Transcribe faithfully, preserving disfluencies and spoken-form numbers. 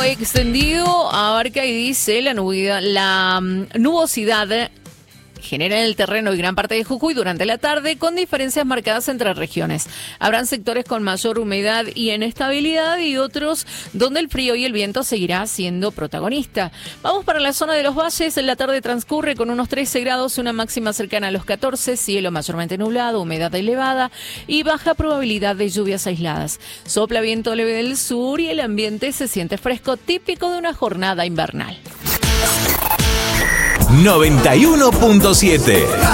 extendido abarca y dice la nubosidad, la um, nubosidad genera en el terreno y gran parte de Jujuy durante la tarde, con diferencias marcadas entre regiones. Habrán sectores con mayor humedad y inestabilidad y otros donde el frío y el viento seguirá siendo protagonista. Vamos para la zona de los valles. La tarde transcurre con unos trece grados, una máxima cercana a los catorce, cielo mayormente nublado, humedad elevada y baja probabilidad de lluvias aisladas. Sopla viento leve del sur y el ambiente se siente fresco, típico de una jornada invernal. noventa y uno punto siete